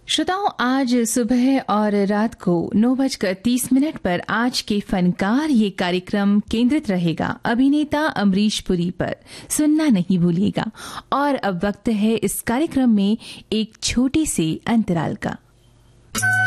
श्रोताओं, आज सुबह और रात को 9:30 पर आज के फनकार ये कार्यक्रम केंद्रित रहेगा अभिनेता अमरीश पुरी पर। सुनना नहीं भूलिएगा। और अब वक्त है इस कार्यक्रम में एक छोटी सी अंतराल का।